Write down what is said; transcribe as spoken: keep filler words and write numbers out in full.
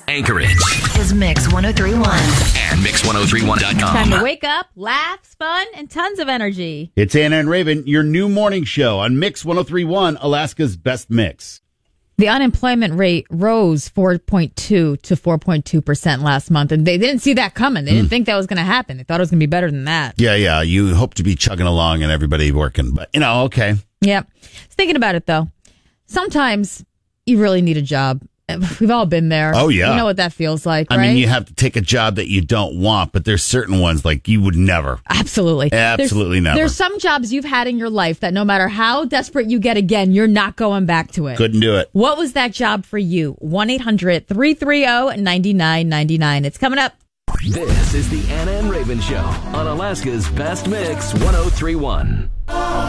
Anchorage is Mix one oh three point one. and mix ten thirty-one dot com. Time to wake up, laugh, fun, and tons of energy. It's Anna and Raven, your new morning show on Mix ten thirty-one, Alaska's best mix. The unemployment rate rose four point two to four point two percent last month, and they didn't see that coming. They didn't think that was going to happen. They thought it was going to be better than that. Yeah, yeah. You hope to be chugging along and everybody working, but, you know, okay. Yeah. Thinking about it, though, sometimes you really need a job. We've all been there. Oh, yeah. You know what that feels like, I right? mean, you have to take a job that you don't want, but there's certain ones like you would never. Absolutely. Absolutely there's, never. There's some jobs you've had in your life that no matter how desperate you get again, you're not going back to it. Couldn't do it. What was that job for you? one eight hundred three three zero nine nine nine nine. It's coming up. This is the Anna and Raven Show on Alaska's best mix ten thirty-one.